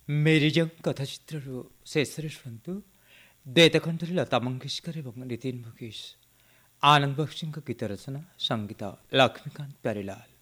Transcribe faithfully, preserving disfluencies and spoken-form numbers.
मेरी जंग କଥାଚିତ୍ରରୁ ଶେଷରେ ଶୁଣନ୍ତୁ ଦ୍ୱୈତକଣ୍ଠରେ ଲତା ମଙ୍ଗେଶକର ଏବଂ ନିତିନ ମୁକେଶ, ଆନନ୍ଦ ବକ୍ସିଙ୍କ ଗୀତ ରଚନା, ସଙ୍ଗୀତ ଲକ୍ଷ୍ମୀକାନ୍ତ ପ୍ୟାରିଲାଲ।